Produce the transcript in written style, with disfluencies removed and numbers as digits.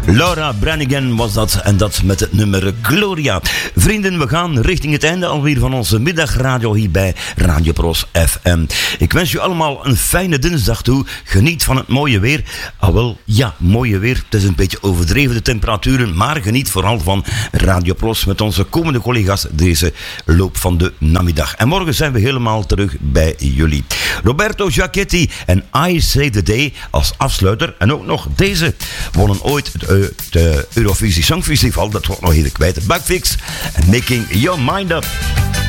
Laura Branigan was dat, en dat met het nummer Gloria. Vrienden, we gaan richting het einde alweer van onze middagradio hier bij Radio Pros FM. Ik wens u allemaal een fijne dinsdag toe. Geniet van het mooie weer. Wel, ja, mooie weer. Het is een beetje overdreven, de temperaturen, maar geniet vooral van Radio Pros met onze komende collega's deze loop van de namiddag. En morgen zijn we helemaal terug bij jullie. Roberto Giachetti en I Save the Day als afsluiter. En ook nog deze wonnen ooit het Eurovisie Songfestival. Dat wordt nog even kwijt. Backfix en Making Your Mind Up.